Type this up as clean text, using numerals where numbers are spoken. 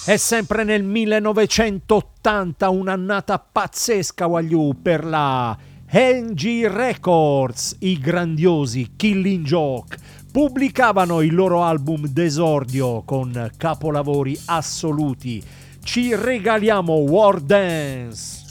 È sempre nel 1980, un'annata pazzesca, Wagyu, per la NG Records. I grandiosi Killing Joke pubblicavano il loro album d'esordio con capolavori assoluti. Ci regaliamo War Dance.